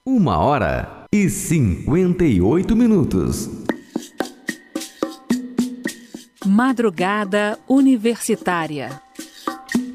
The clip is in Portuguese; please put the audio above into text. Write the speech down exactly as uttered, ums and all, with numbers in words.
Uma hora e cinquenta e oito minutos. Madrugada Universitária.